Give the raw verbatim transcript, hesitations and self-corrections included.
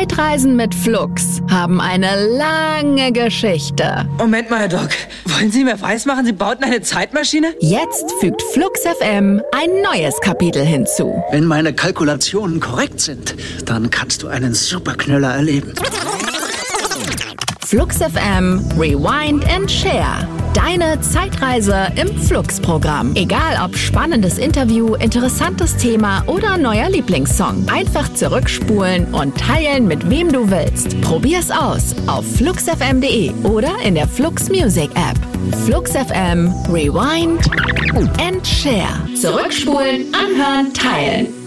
Zeitreisen mit Flux haben eine lange Geschichte. Moment mal, Herr Doc. Wollen Sie mir weismachen, Sie bauten eine Zeitmaschine? Jetzt fügt Flux F M ein neues Kapitel hinzu. Wenn meine Kalkulationen korrekt sind, dann kannst du einen Superknüller erleben. Flux F M, Rewind and Share. Deine Zeitreise im Flux-Programm. Egal ob spannendes Interview, interessantes Thema oder neuer Lieblingssong. Einfach zurückspulen und teilen, mit wem du willst. Probier's aus auf flux f m punkt d e oder in der Flux Music App. Flux F M, Rewind and Share. Zurückspulen, anhören, teilen.